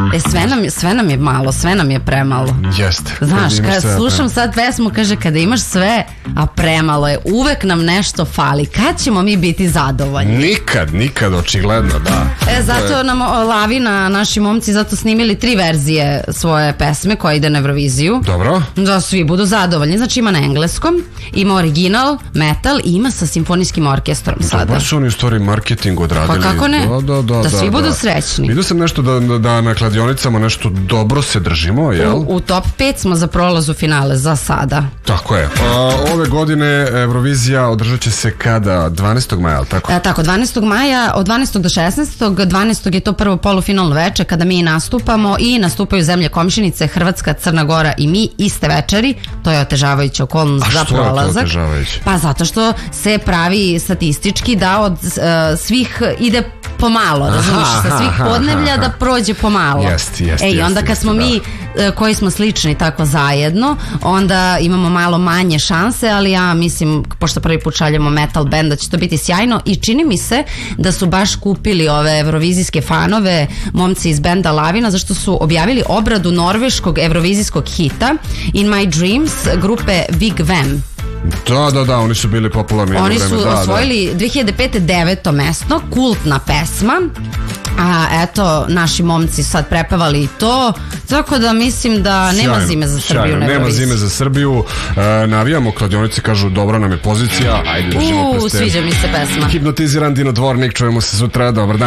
Sve nam je malo, sve nam je premalo. Jeste. Znaš, kad slušam sad pesmu, kaže kada imaš sve, a premalo je, uvek nam nešto fali. Kad ćemo mi biti zadovoljni? Nikad, očigledno, da. Zato nam Lavina, naši momci, zato snimili 3 verzije svoje pesme koja ide na Euroviziju. Dobro. Da svi budu zadovoljni. Znači ima na engleskom, ima original, metal i ima sa simfonijskim orkestrom sada. Baš su oni u stvari marketing odradili. Pa kako ne? Da svi budu srećni. Vidio sam nešto da na kladionicama nešto dobro se držimo, jel? U top 5 smo za prolaz u finale za sada. Tako je. Ove godine Eurovizija održat će se kada? 12. maja, ali tako? Tako, 12. maja, od 12. do 16. 12. je to prvo polufinalno veče kada mi nastupamo i nastupaju zemlje komšinice Hrvatska, Crna Gora i mi iste večeri. To je otežavajuća okolnost za prolazak. A što je to otežavajuće? Pa zato što se pravi statistički da od svih ide pomalo, razumiješ, sa svih podneblja da prođe pomalo. I onda kad smo mi koji smo slični tako zajedno, onda imamo malo manje šanse, ali ja mislim, pošto prvi put šaljemo metal band, da će to biti sjajno i čini mi se da su baš kupili ove evrovizijske fanove, momci iz benda Lavina, zašto su objavili obradu norveškog evrovizijskog hita In My Dreams grupe Big Vam. Da, oni su bili popularni. Oni su osvojili 2005. 9. mesto, kultna pesma. A eto, naši momci sad prepevali i to, tako da mislim da nema zime za Srbiju. Nema zime za Srbiju, navijamo, kladionici kažu dobra nam je pozicija, ajde držimo prste. Sviđa mi se pesma. Hipnotiziran Dino Dvornik, čujemo se sutra, dobar dan.